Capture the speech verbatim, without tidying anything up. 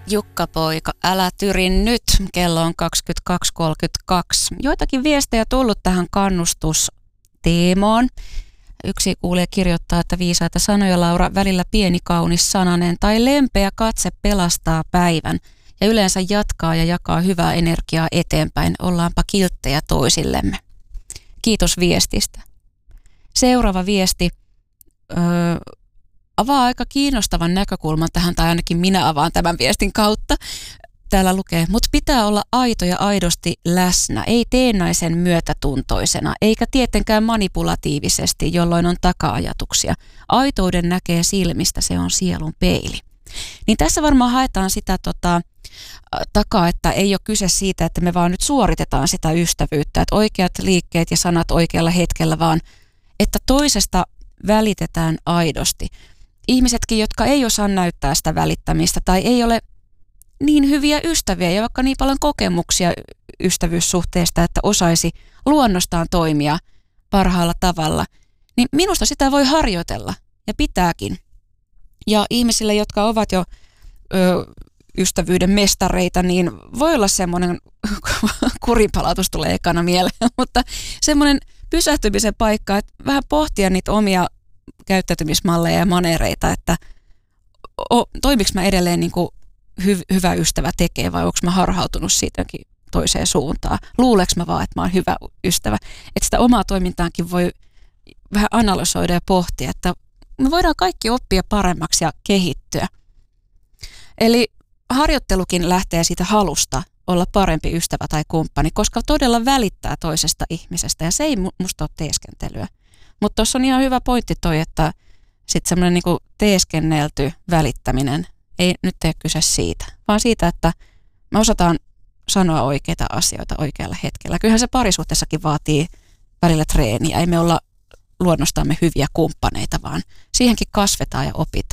Jukka-poika, älä tyrin nyt. Kello on kaksikymmentäkaksi kolmekymmentäkaksi. Joitakin viestejä tullut tähän kannustusteemaan. Yksi kuulija kirjoittaa, että viisaita sanoja, Laura, välillä pieni kaunis sananen tai lempeä katse pelastaa päivän ja yleensä jatkaa ja jakaa hyvää energiaa eteenpäin. Ollaanpa kilttejä toisillemme. Kiitos viestistä. Seuraava viesti öö, avaa aika kiinnostavan näkökulman tähän, tai ainakin minä avaan tämän viestin kautta. Täällä lukee, mutta pitää olla aito ja aidosti läsnä, ei teennäisen myötätuntoisena, eikä tietenkään manipulatiivisesti, jolloin on taka-ajatuksia. Aitouden näkee silmistä, se on sielun peili. Niin tässä varmaan haetaan sitä tota, takaa, että ei ole kyse siitä, että me vaan nyt suoritetaan sitä ystävyyttä, että oikeat liikkeet ja sanat oikealla hetkellä, vaan että toisesta välitetään aidosti. Ihmisetkin, jotka ei osaa näyttää sitä välittämistä tai ei ole niin hyviä ystäviä ja vaikka niin paljon kokemuksia ystävyyssuhteesta, että osaisi luonnostaan toimia parhaalla tavalla, niin minusta sitä voi harjoitella ja pitääkin. Ja ihmisille, jotka ovat jo ö, ystävyyden mestareita, niin voi olla semmoinen, kurinpalautus tulee ekana mieleen, mutta semmoinen pysähtymisen paikka, että vähän pohtia niitä omia käyttäytymismalleja ja manereita, että o, toimiks mä edelleen niin kuin hy, hyvä ystävä tekee vai onko mä harhautunut siitäkin toiseen suuntaan. Luuleks mä vaan, että mä oon hyvä ystävä. Että sitä omaa toimintaankin voi vähän analysoida ja pohtia, että me voidaan kaikki oppia paremmaksi ja kehittyä. Eli harjoittelukin lähtee siitä halusta olla parempi ystävä tai kumppani, koska todella välittää toisesta ihmisestä ja se ei musta ole teeskentelyä. Mutta tuossa on ihan hyvä pointti toi, että sitten semmoinen niinku teeskennelty välittäminen ei nyt tee kyse siitä, vaan siitä, että me osataan sanoa oikeita asioita oikealla hetkellä. Kyllähän se parisuhteessakin vaatii välillä treeniä. Ei me olla luonnostamme hyviä kumppaneita, vaan siihenkin kasvetaan ja opitaan.